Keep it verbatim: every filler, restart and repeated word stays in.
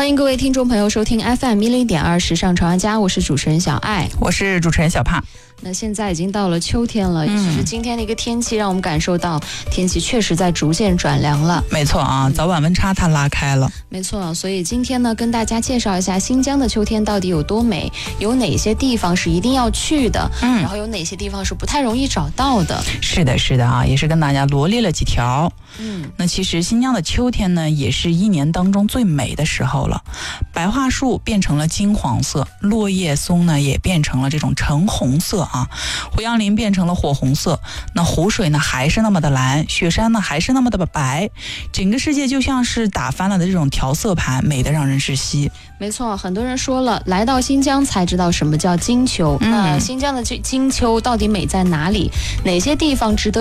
欢迎各位听众朋友收听 F M 一零点二时尚潮玩家，我是主持人小爱， 我是主持人小帕。 那现在已经到了秋天了，也是今天的一个天气让我们感受到天气确实在逐渐转凉了。 没错啊，早晚温差它拉开了。 没错，所以今天呢，跟大家介绍一下新疆的秋天到底有多美，有哪些地方是一定要去的，嗯，然后有哪些地方是不太容易找到的。 是的，是的啊，也是跟大家罗列了几条。 嗯， 那其实新疆的秋天呢，也是一年当中最美的时候了。白桦树变成了金黄色，落叶松呢也变成了这种橙红色啊，胡杨林变成了火红色，那湖水呢还是那么的蓝，雪山呢还是那么的白，整个世界就像是打翻了的这种调色盘，美得让人窒息。 没错，很多人说了，来到新疆才知道什么叫金秋。嗯、那新疆的金秋到底美在哪里？哪些地方值得